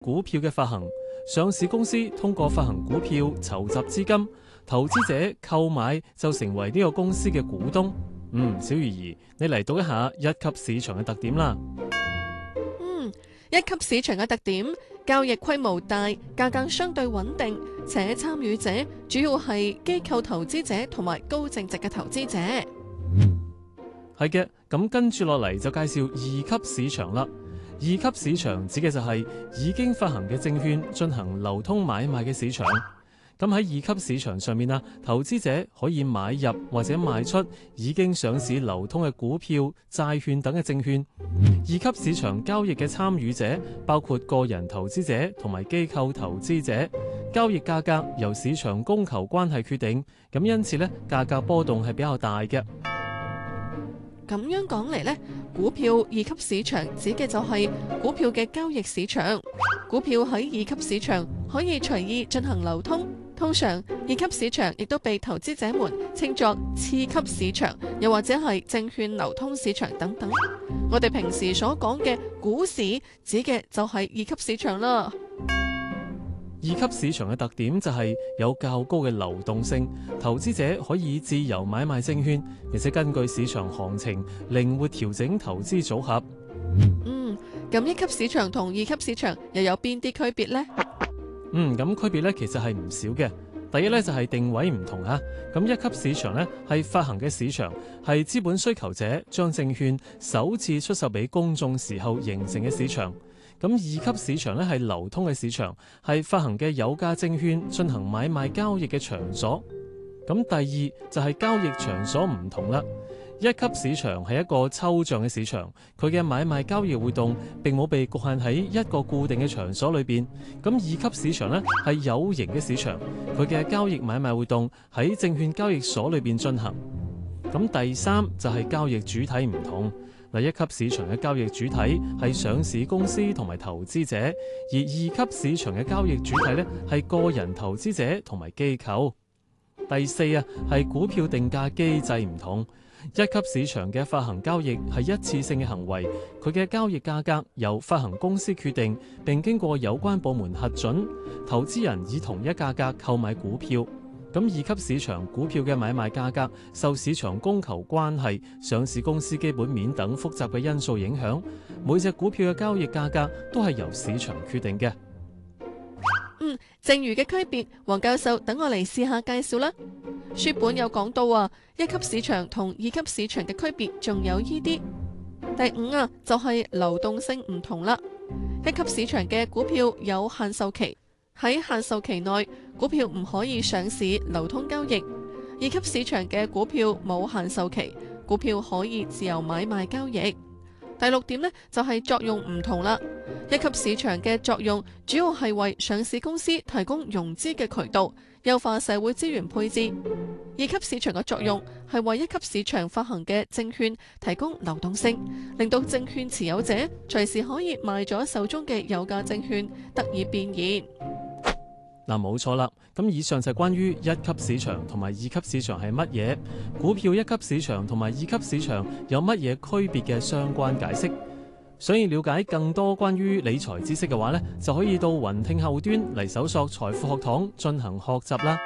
股票嘅發行，上市公司通過發行股票籌集資金，投資者購買就成為呢個公司嘅股東。小魚兒，你嚟讀一下一級市場嘅特點啦。 一級市場嘅特點，交易規模大，價格相對穩定，且參與者主要係機構投資者同埋高淨值嘅投資者。 係嘅，咁跟住落嚟就介紹二級市場啦。二級市場指嘅就係已經發行嘅證券進行流通買賣嘅市場。咁喺二級市場上面啊，投資者可以買入或者賣出已經上市流通嘅股票、債券等嘅證券。二級市場交易嘅參與者包括個人投資者同埋機構投資者，交易價格由市場供求關係決定，咁因此呢，價格波動係比較大嘅。 咁樣講嚟呢，股票二級市場指嘅就係股票嘅交易市場。股票喺二級市場可以隨意進行流通，通常二級市場亦都被投資者們稱作次級市場，又或者係證券流通市場等等。我哋平時所講嘅股市指嘅就係二級市場啦。 二級市場嘅特點就係有較高嘅流動性，投資者可以自由買賣證券，而且根據市場行情靈活調整投資組合。 咁一級市場同二級市場又有邊啲區別呢？ 咁區別咧其實係唔少嘅。第一咧就係定位唔同啊。咁一級市場咧係發行嘅市場，係資本需求者將證券首次出售俾公眾時候形成嘅市場。咁二級市場咧係流通嘅市場，係發行嘅有價證券進行買賣交易嘅場所。咁第二就係交易場所唔同啦。一級市場係一個抽象嘅市場，佢嘅買賣交易活動並冇被局限喺一個固定嘅場所裏邊。咁二級市場呢係有形嘅市場，佢嘅交易買賣活動喺證券交易所裏邊進行。咁第三就係交易主體唔同。嗱，一級市場嘅交易主體係上市公司同埋投資者，而二級市場嘅交易主體呢係個人投資者同埋機構。第四係股票定價機制唔同。一級市場嘅發行交易係一次性嘅行為，佢嘅交易價格由發行公司決定，並經過有關部門核准，投資人以同一價格購買股票。咁二級市場股票嘅買賣價格受市場供求關係、上市公司基本面等複雜嘅因素影響，每隻股票嘅交易價格都係由市場決定嘅。 剩餘嘅區別，黃教授等我嚟試下介紹啦。書本有講到一級市場同二級市場嘅區別仲有依啲。第五就係流動性唔同啦。一級市場嘅股票有限售期，喺限售期內股票唔可以上市流通交易。二級市場嘅股票冇限售期，股票可以自由買賣交易。第六點呢，就係作用唔同啦。一級市場嘅作用主要係為上市公司提供融資嘅渠道，優化社會資源配置。二級市場嘅作用係為一級市場發行嘅證券提供流動性，令到證券持有者隨時可以賣咗手中嘅有價證券，得以變現。 冇錯啦。咁以上就係關於一級市場同埋二級市場係乜嘢，股票一級市場同埋二級市場有乜嘢區別嘅相關解釋。想要了解更多關於理財知識嘅話呢，就可以到雲聽後端嚟搜索財富學堂進行學習啦。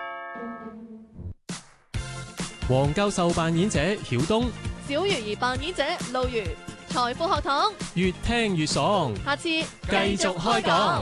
黃教授扮演者曉東， 小魚兒扮演者路如，財富學堂越聽越爽， 下次繼續開講。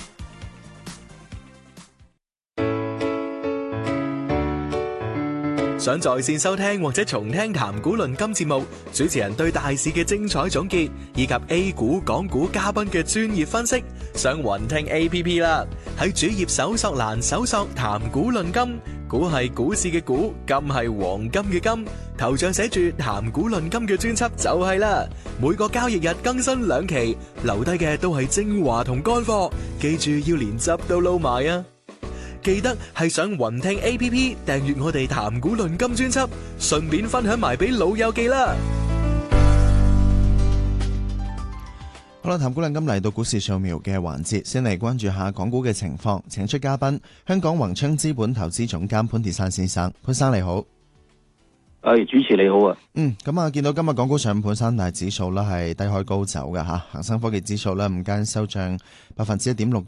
想在線收聽或者重聽談股論金節目，主持人對大市嘅精彩總結，以及 A 股、港股嘉賓嘅專業分析，上雲聽 APP 啦。喺主頁搜索欄搜索談股論金，股係股市嘅股，金係黃金嘅金，頭像寫住談股論金嘅專輯就係啦。每個交易日更新2期，留低嘅都係精華同乾貨，記住要連汁都撈埋啊！記得係上雲聽 APP 訂閱我哋談股論金專輯，順便分享埋俾老友記啦。 好啦，談股論金嚟到股市掃描嘅環節，先嚟關注下港股嘅情況，請出嘉賓，香港宏昌資本投資總監潘鐵珊先生。潘生你好。 主持你好啊。 咁啊，見到今日港股上盤三大指數啦，係低開高走嘅吓，恒生科技指數咧午間收漲1.6%，